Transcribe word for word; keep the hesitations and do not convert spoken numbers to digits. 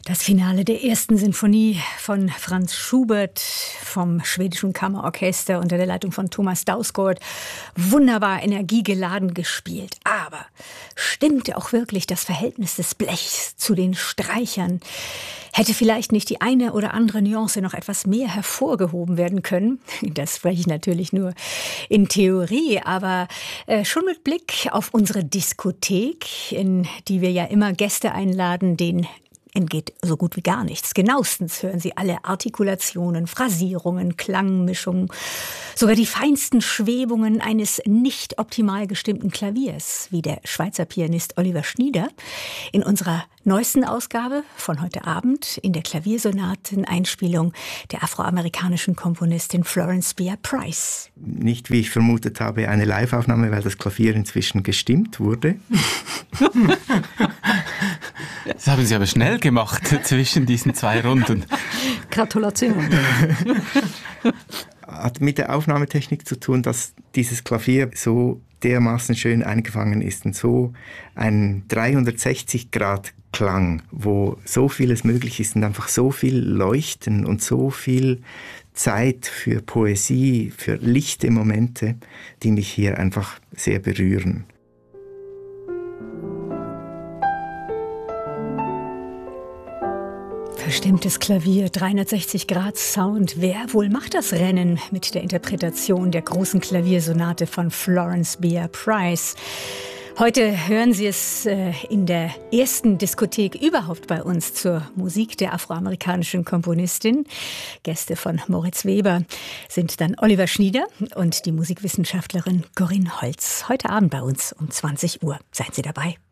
Das Finale der ersten Sinfonie von Franz Schubert vom schwedischen Kammerorchester unter der Leitung von Thomas Dausgaard. Wunderbar energiegeladen gespielt. Aber stimmte auch wirklich das Verhältnis des Blechs zu den Streichern? Hätte vielleicht nicht die eine oder andere Nuance noch etwas mehr hervorgehoben werden können? Das spreche ich natürlich nur in Theorie, aber äh, schon mit Blick auf unsere Diskothek, in die wir ja immer Gäste einladen, denen entgeht so gut wie gar nichts. Genauestens hören Sie alle Artikulationen, Phrasierungen, Klangmischungen, sogar die feinsten Schwebungen eines nicht optimal gestimmten Klaviers, wie der Schweizer Pianist Oliver Schnieder in unserer neuesten Ausgabe von heute Abend in der Klaviersonaten-Einspielung der afroamerikanischen Komponistin Florence Bea Price. Nicht, wie ich vermutet habe, eine Live-Aufnahme, weil das Klavier inzwischen gestimmt wurde. Das haben Sie aber schnell gemacht zwischen diesen zwei Runden. Gratulation. Hat mit der Aufnahmetechnik zu tun, dass dieses Klavier so dermaßen schön eingefangen ist und so ein dreihundertsechzig Grad Klang, wo so vieles möglich ist und einfach so viel Leuchten und so viel Zeit für Poesie, für lichte Momente, die mich hier einfach sehr berühren. Verstimmtes Klavier, dreihundertsechzig Grad Sound. Wer wohl macht das Rennen mit der Interpretation der großen Klaviersonate von Florence Bea Price? Heute hören Sie es in der ersten Diskothek überhaupt bei uns zur Musik der afroamerikanischen Komponistin. Gäste von Moritz Weber sind dann Oliver Schnieder und die Musikwissenschaftlerin Corinne Holz. Heute Abend bei uns um zwanzig Uhr. Seien Sie dabei.